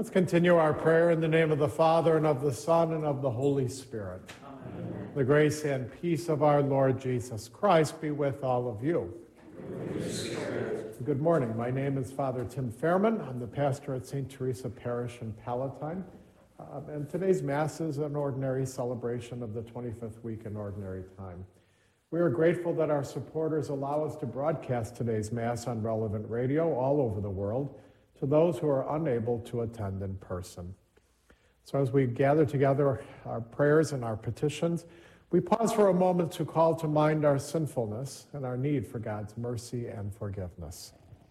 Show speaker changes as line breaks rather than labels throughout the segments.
Let's continue our prayer in the name of the Father, and of the Son, and of the Holy Spirit. Amen. The grace and peace of our Lord Jesus Christ be with all of you. Good morning. My name is Father Tim Fairman. I'm the pastor at St. Teresa Parish in Palatine. And today's Mass is an ordinary celebration of the 25th week in Ordinary Time. We are grateful that our supporters allow us to broadcast today's Mass on relevant radio all over the world to those who are unable to attend in person. So as we gather together our prayers and our petitions, we pause for a moment to call to mind our sinfulness and our need for God's mercy and forgiveness.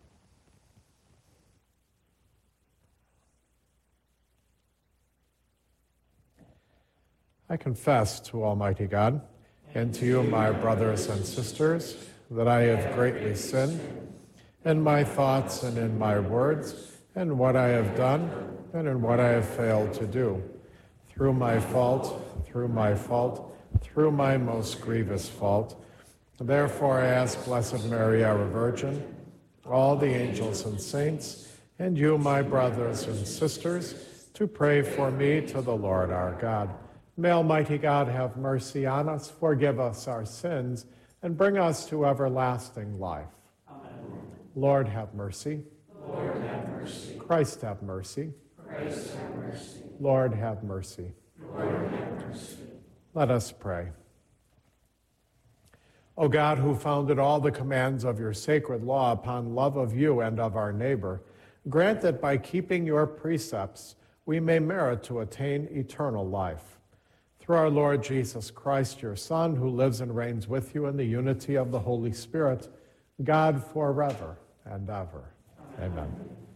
I confess to Almighty God and to you, my brothers and sisters, that I have greatly sinned in my thoughts and in my words, and what I have done and in what I have failed to do, through my fault, through my most grievous fault. Therefore I ask Blessed Mary, our Virgin, all the angels and saints, and you, my brothers and sisters, to pray for me to the Lord our God. May Almighty God have mercy on us, forgive us our sins, and bring us to everlasting life. Lord, have mercy.
Lord, have mercy.
Christ, have mercy.
Christ, have mercy.
Lord, have mercy.
Lord, have mercy.
Let us pray. O God, who founded all the commands of your sacred law upon love of you and of our neighbor, grant that by keeping your precepts we may merit to attain eternal life. Through our Lord Jesus Christ, your Son, who lives and reigns with you in the unity of the Holy Spirit, God forever and ever. Amen.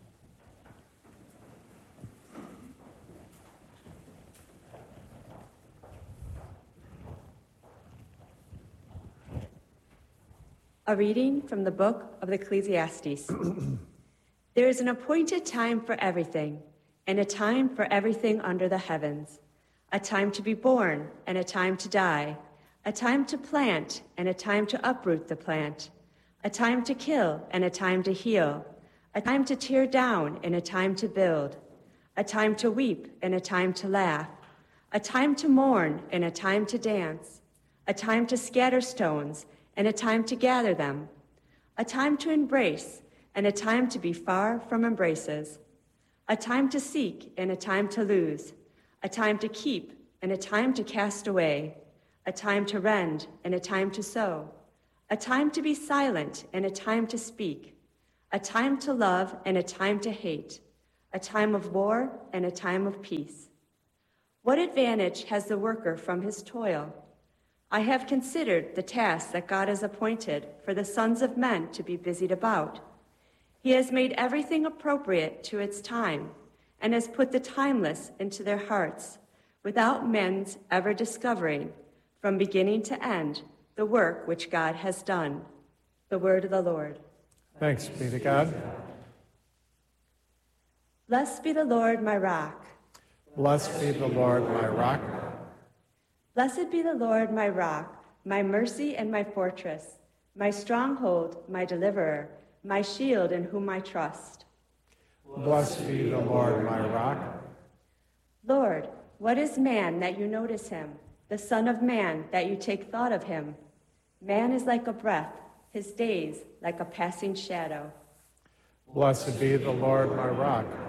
A reading from the book of Ecclesiastes. There is an appointed time for everything, and a time for everything under the heavens, a time to be born and a time to die, a time to plant and a time to uproot the plant, a time to kill and a time to heal, a time to tear down and a time to build, a time to weep and a time to laugh, a time to mourn and a time to dance, a time to scatter stones and a time to gather them, a time to embrace and a time to be far from embraces, a time to seek and a time to lose, a time to keep and a time to cast away, a time to rend and a time to sow, a time to be silent and a time to speak, a time to love and a time to hate, a time of war and a time of peace. What advantage has the worker from his toil? I have considered the task that God has appointed for the sons of men to be busied about. He has made everything appropriate to its time and has put the timeless into their hearts, without men's ever discovering, from beginning to end, the work which God has done. The word of the Lord.
Thanks be to God.
Blessed be the Lord, my rock.
Blessed be the Lord, my rock.
Blessed be the Lord, my rock, my mercy and my fortress, my stronghold, my deliverer, my shield in whom I trust.
Blessed be the Lord, my rock.
Lord, what is man that you notice him, the Son of Man that you take thought of him? Man is like a breath, his days like a passing shadow.
Blessed be the Lord, my rock.